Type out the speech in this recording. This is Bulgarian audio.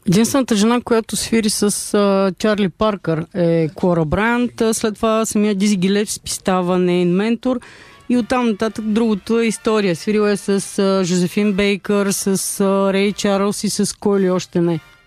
Единствената жена, която свири с Чарли Паркър е Клора Брайант. След това самия Дизи Гилеспи става нейн ментор. И оттам нататък другото е история. Свирила е с Жозефин Бейкър, с Рей Чарлз и с кой ли още не.